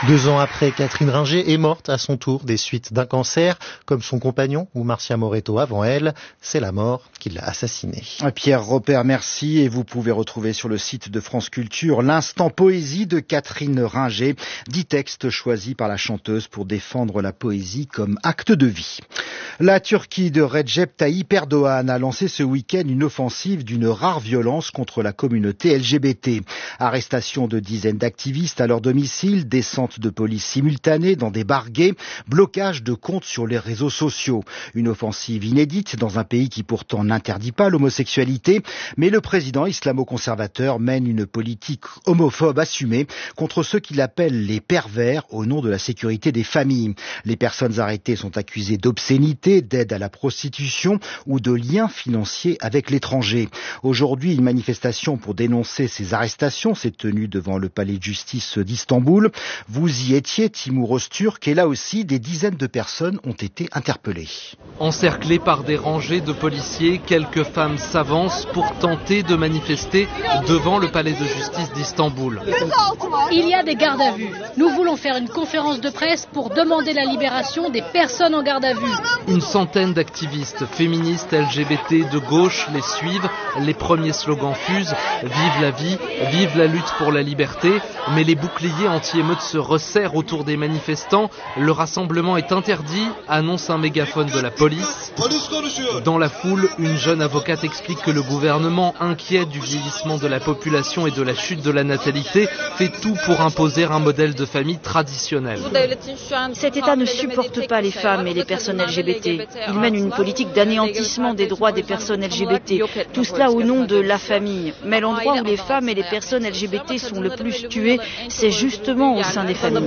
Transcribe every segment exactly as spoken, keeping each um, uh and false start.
Deux ans après, Catherine Ringer est morte à son tour des suites d'un cancer. Comme son compagnon ou Marcia Moretto avant elle, c'est la mort qui l'a assassinée. Pierre Robert, merci. Et vous pouvez retrouver sur le site de France Culture l'instant poésie de Catherine Ringer, dix textes choisis par la chanteuse pour défendre la poésie comme acte de vie. La Turquie de Recep Tayyip Erdogan a lancé ce week-end une offensive d'une rare violence contre la communauté L G B T. Arrestation de dizaines d'activistes à leur domicile, descente de police simultanée dans des bars gays, blocage de comptes sur les réseaux sociaux. Une offensive inédite dans un pays qui pourtant n'interdit pas l'homosexualité, mais le président islamo-conservateur mène une politique homophobe assumée contre ceux qu'il appelle les pervers au nom de la sécurité des familles. Les personnes arrêtées sont accusées d'obscénité, d'aide à la prostitution ou de liens financiers avec l'étranger. Aujourd'hui, une manifestation pour dénoncer ces arrestations s'est tenue devant le palais de justice d'Istanbul. Vous y étiez, Timur Öztürk, et là aussi, des dizaines de personnes ont été interpellées. Encerclées par des rangées de policiers, quelques femmes s'avancent pour tenter de manifester devant le palais de justice d'Istanbul. Il y a des gardes à vue. Nous voulons faire une conférence de presse pour demander la libération des personnes en garde à vue. Une centaine d'activistes féministes L G B T de gauche les suivent. Les premiers slogans fusent. Vive la vie, vive la lutte pour la liberté. Mais les boucliers anti-émeutes se resserrent autour des manifestants. Le rassemblement est interdit, annonce un mégaphone de la police. Dans la foule, une jeune avocate explique que le gouvernement, inquiet du vieillissement de la population et de la chute de la natalité, fait tout pour imposer un modèle de famille traditionnel. Cet État ne supporte pas les femmes et les personnes L G B T. Il mène une politique d'anéantissement des droits des personnes L G B T. Tout cela au nom de la famille. Mais l'endroit où les femmes et les personnes L G B T sont le plus tuées, c'est justement au sein des familles.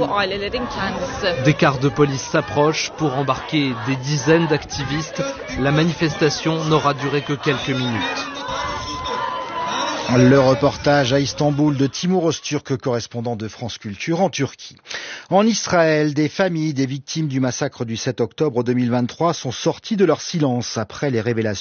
Des cars de police s'approchent pour embarquer des dizaines d'activistes. La manifestation n'aura duré que quelques minutes. Le reportage à Istanbul de Timur Öztürk, correspondant de France Culture en Turquie. En Israël, des familles des victimes du massacre du sept octobre deux mille vingt-trois sont sorties de leur silence après les révélations